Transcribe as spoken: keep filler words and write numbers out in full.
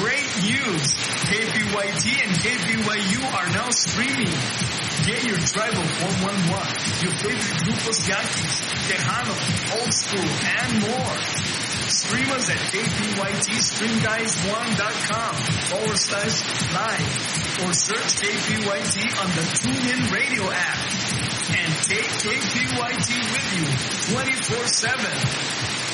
great news! K P Y T and K P Y U are now streaming. Get your tribe of one one one, your favorite Grupos Yaquis, Tejano, Old School, and more. Stream us at K P Y T stream guys one dot com forward slash live or search K P Y T on the TuneIn Radio app. And take K P Y T with you twenty-four seven.